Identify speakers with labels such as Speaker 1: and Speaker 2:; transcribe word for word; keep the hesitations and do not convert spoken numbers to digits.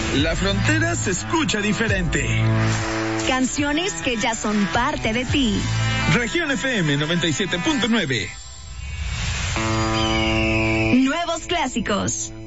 Speaker 1: La frontera se escucha diferente.
Speaker 2: Canciones que ya son parte de ti.
Speaker 1: Región F M noventa y siete punto nueve.
Speaker 2: Nuevos clásicos.